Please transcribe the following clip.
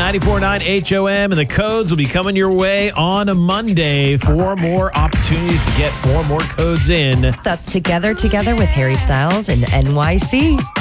94.9 HOM, and the codes will be coming your way on a Monday. 4 more opportunities to get 4 more codes in. That's Together with Harry Styles and NYC.